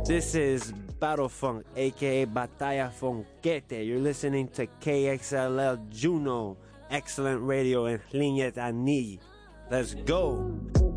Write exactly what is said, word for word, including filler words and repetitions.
This is Battle Funk, aka Batalla Funkete. You're listening to K X L L Juno, excellent radio en Ligne Ani. Let's go!